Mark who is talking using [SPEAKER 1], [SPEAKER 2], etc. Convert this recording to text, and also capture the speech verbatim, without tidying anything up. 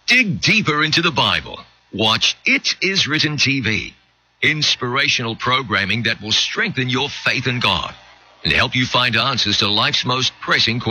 [SPEAKER 1] Dig deeper into the Bible. Watch It Is Written T V. Inspirational programming that will strengthen your faith in God and help you find answers to life's most pressing questions.